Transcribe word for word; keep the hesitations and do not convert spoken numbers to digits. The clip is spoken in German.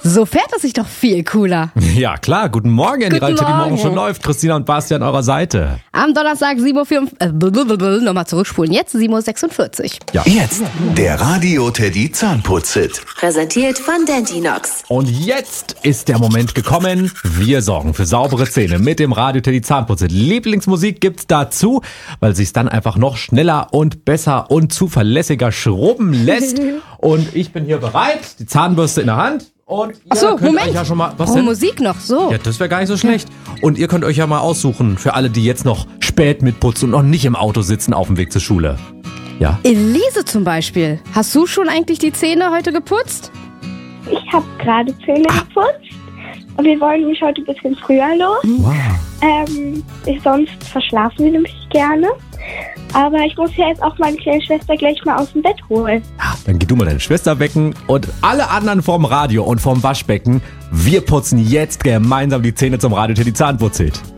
So fährt es sich doch viel cooler. Ja, klar. Guten Morgen, die Radio Teddy Morgen schon läuft. Christina und Basti an eurer Seite. Am Donnerstag sieben Uhr fünfundvierzig. Äh, nochmal zurückspulen. Jetzt sieben Uhr sechsundvierzig. Ja. Jetzt der Radio Teddy Zahnputz-Hit. Präsentiert von Dentinox. Und jetzt ist der Moment gekommen. Wir sorgen für saubere Zähne mit dem Radio Teddy Zahnputz-Hit. Lieblingsmusik gibt's dazu, weil sich's dann einfach noch schneller und besser und zuverlässiger schrubben lässt. Und ich bin hier bereit. Die Zahnbürste in der Hand. Und ihr Achso, könnt Moment. euch ja schon mal, was oh, denn? Musik noch, so. Ja, das wäre gar nicht so schlecht. Und ihr könnt euch ja mal aussuchen, für alle, die jetzt noch spät mitputzen und noch nicht im Auto sitzen auf dem Weg zur Schule. Ja. Elise zum Beispiel. Hast du schon eigentlich die Zähne heute geputzt? Ich habe gerade Zähne Ah. geputzt und wir wollen nämlich heute ein bisschen früher los. Wow. Ähm, ich, sonst verschlafen wir nämlich gerne. Aber ich muss ja jetzt auch meine kleine Schwester gleich mal aus dem Bett holen. Ja, dann geh du mal deine Schwester wecken und alle anderen vorm Radio und vorm Waschbecken. Wir putzen jetzt gemeinsam die Zähne zum Radio Teddy Zahnputz-Hit.